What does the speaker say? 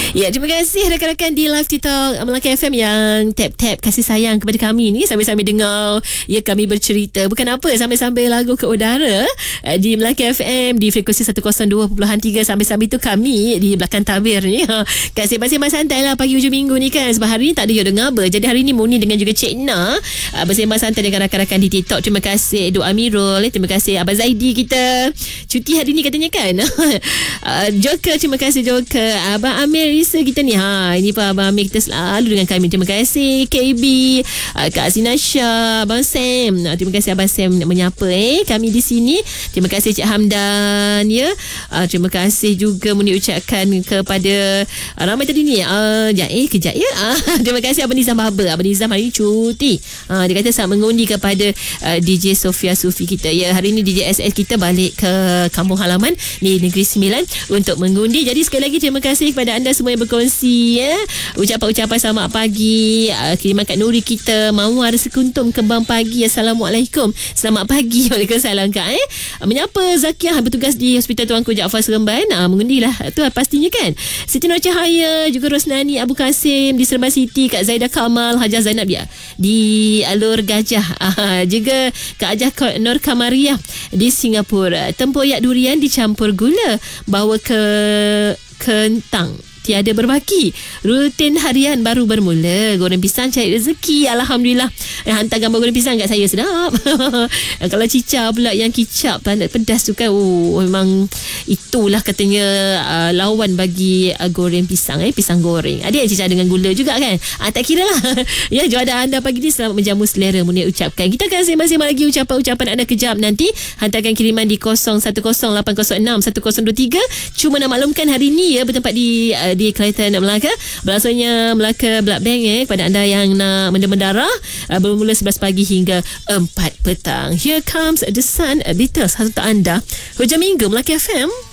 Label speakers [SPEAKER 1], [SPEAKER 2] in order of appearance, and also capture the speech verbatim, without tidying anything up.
[SPEAKER 1] Ya, terima kasih rakan-rakan di Live TikTok Melaka F M yang tap-tap kasih sayang kepada kami ni sambil-sambil dengar ya kami bercerita. Bukan apa, sambil-sambil lagu ke udara di Melaka F M di frekuensi seratus dua perpuluhan tiga. Sambil-sambil tu kami di belakang tabir ni. Ha, kasih sembang santai lah pagi hujung minggu ni kan. Sebab hari ni tak ada you dengar apa. Jadi hari ni Muni dengan juga Cik Na uh, bersembang santai dengan rakan-rakan di TikTok. Terima kasih Duk Amirul. Terima kasih Abang Zaidi kita cuti hari ni katanya kan. uh, Joker, terima kasih Joker. Abang Amir Risa kita ni. Ha, ini Pak Abang Amir kita selalu dengan kami. Terima kasih K B, uh, Kak Sinasha, Abang Sam. Uh, terima kasih Abang Sam nak menyapa eh kami di sini. Terima kasih Cik Hamdan ya. Uh, terima kasih juga Muni ucapkan kepada uh, ramai tadi ni. Uh, ya, eh kejap ya. Uh, terima kasih Abang Nizam Baba. Abang Nizam hari ni cuti. Uh, dia kata sangat mengundi kepada uh, D J Sofia Sufi kita. Ya, hari ni D J S S kita balik ke kampung halaman di Negeri Sembilan untuk mengundi. Jadi sekali lagi terima kasih kepada anda semua yang berkongsi ya. Ucapan-ucapan selamat pagi, uh, kiriman Kak Nuri kita, Mawar Sekuntum Kembang Pagi. Assalamualaikum. Selamat pagi. Waalaikumsalam Kak eh. Uh, menyapa Zakiah bertugas di Hospital Tuanku Jaafar Seremban. Uh, mengundilah tu pastinya kan. Siti Nur Cahaya, juga Rosnani Abu Kasim di Seremban City, Kak Zaida Kamal, Hajah Zainab dia di Alur Gajah. Uh, juga Kak Ajah Nur Kamariah di Singapura. Tempoyak durian dicampur gula bawa ke kentang. Tiada berbaki. Rutin harian baru bermula. Goreng pisang cari rezeki. Alhamdulillah. Eh, hantar gambar goreng pisang kat saya. Sedap. Kalau cicah pula yang kicap pedas tu kan. Oh, memang itulah katanya uh, lawan bagi uh, goreng pisang. Eh, pisang goreng. Ada yang cicah dengan gula juga kan. Ah, tak kira lah. Ya, juara anda pagi ni selamat menjamu selera. Munia ucapkan. Kita akan sembang-sembang lagi ucapan-ucapan anda kejap nanti. Hantarkan kiriman di kosong satu kosong lapan kosong enam satu kosong dua tiga. Cuma nak maklumkan hari ni ya bertempat di uh, di Kelantan Melaka. Berlangsungnya Melaka Blood Bank eh kepada anda yang nak mendarah uh, bermula sebelas pagi hingga empat petang. Here comes the sun, uh, Beatles untuk anda. Hujung minggu Melaka F M.